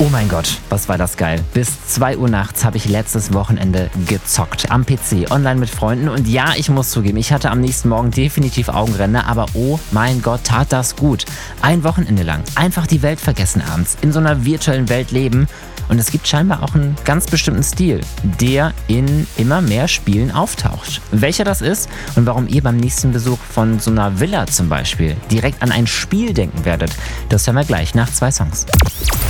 Oh mein Gott, was war das geil. Bis 2 Uhr nachts habe ich letztes Wochenende gezockt. Am PC, online mit Freunden. Und ja, ich muss zugeben, ich hatte am nächsten Morgen definitiv Augenränder. Aber oh mein Gott, tat das gut. Ein Wochenende lang einfach die Welt vergessen abends. In so einer virtuellen Welt leben. Und es gibt scheinbar auch einen ganz bestimmten Stil, der in immer mehr Spielen auftaucht. Welcher das ist und warum ihr beim nächsten Besuch von so einer Villa zum Beispiel direkt an ein Spiel denken werdet, das hören wir gleich nach 2 Songs.